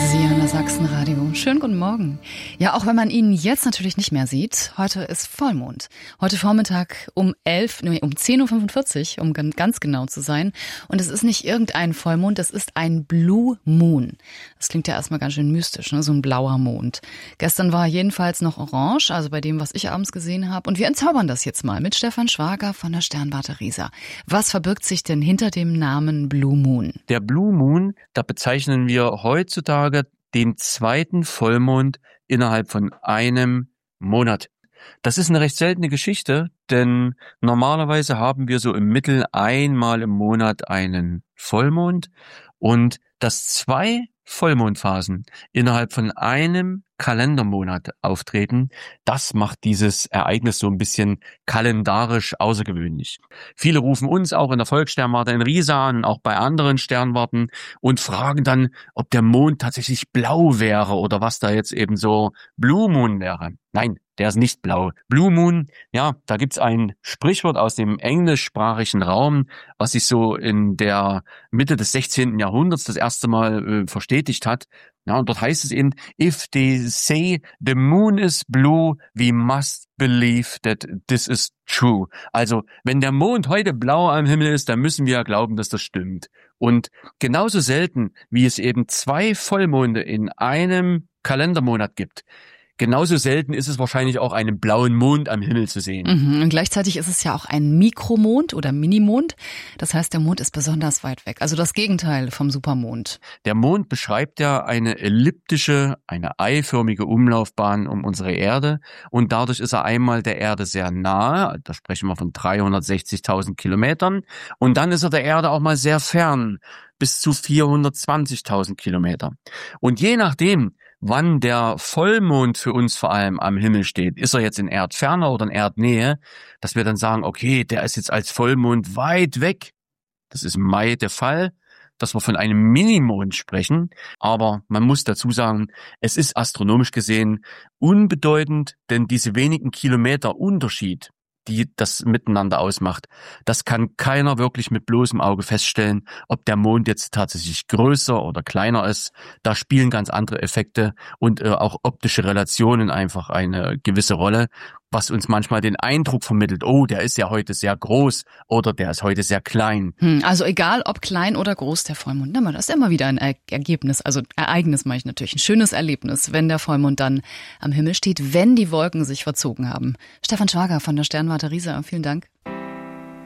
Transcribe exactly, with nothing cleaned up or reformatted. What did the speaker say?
Sie an der Sachsenradio. Schönen guten Morgen. Ja, auch wenn man ihn jetzt natürlich nicht mehr sieht, heute ist Vollmond. Heute Vormittag um elf, nee, um zehn Uhr fünfundvierzig, um ganz genau zu sein. Und es ist nicht irgendein Vollmond, es ist ein Blue Moon. Das klingt ja erstmal ganz schön mystisch, ne? So ein blauer Mond. Gestern war er jedenfalls noch orange, also bei dem, was ich abends gesehen habe. Und wir entzaubern das jetzt mal mit Stefan Schwager von der Sternwarte Riesa. Was verbirgt sich denn hinter dem Namen Blue Moon? Der Blue Moon, da bezeichnen wir heutzutage den zweiten Vollmond innerhalb von einem Monat. Das ist eine recht seltene Geschichte, denn normalerweise haben wir so im Mittel einmal im Monat einen Vollmond, und dass zwei Vollmondphasen innerhalb von einem Kalendermonat auftreten, das macht dieses Ereignis so ein bisschen kalendarisch außergewöhnlich. Viele rufen uns auch in der Volkssternwarte in Riesa an, auch bei anderen Sternwarten, und fragen dann, ob der Mond tatsächlich blau wäre oder was da jetzt eben so Blue Moon wäre. Nein, der ist nicht blau. Blue Moon, ja, da gibt's ein Sprichwort aus dem englischsprachigen Raum, was sich so in der Mitte des sechzehnten Jahrhunderts das erste Mal äh, verstetigt hat. Ja, und dort heißt es eben, if they say the moon is blue, we must believe that this is true. Also, wenn der Mond heute blau am Himmel ist, dann müssen wir ja glauben, dass das stimmt. Und genauso selten, wie es eben zwei Vollmonde in einem Kalendermonat gibt, genauso selten ist es wahrscheinlich auch einen blauen Mond am Himmel zu sehen. Mhm. Und gleichzeitig ist es ja auch ein Mikromond oder Minimond. Das heißt, der Mond ist besonders weit weg. Also das Gegenteil vom Supermond. Der Mond beschreibt ja eine elliptische, eine eiförmige Umlaufbahn um unsere Erde. Und dadurch ist er einmal der Erde sehr nahe. Da sprechen wir von dreihundertsechzigtausend Kilometern. Und dann ist er der Erde auch mal sehr fern, bis zu vierhundertzwanzigtausend Kilometer. Und je nachdem, wann der Vollmond für uns vor allem am Himmel steht, ist er jetzt in Erdferne oder in Erdnähe, dass wir dann sagen, okay, der ist jetzt als Vollmond weit weg. Das ist im Mai der Fall, dass wir von einem Minimond sprechen. Aber man muss dazu sagen, es ist astronomisch gesehen unbedeutend, denn diese wenigen Kilometer Unterschied, die das miteinander ausmacht, das kann keiner wirklich mit bloßem Auge feststellen, ob der Mond jetzt tatsächlich größer oder kleiner ist. Da spielen ganz andere Effekte und äh, auch optische Relationen einfach eine gewisse Rolle, was uns manchmal den Eindruck vermittelt, oh, der ist ja heute sehr groß oder der ist heute sehr klein. Hm, also egal, ob klein oder groß der Vollmond, das ist immer wieder ein Ergebnis, also Ereignis meine ich natürlich, ein schönes Erlebnis, wenn der Vollmond dann am Himmel steht, wenn die Wolken sich verzogen haben. Stefan Schwager von der Sternwarte Riesa, vielen Dank.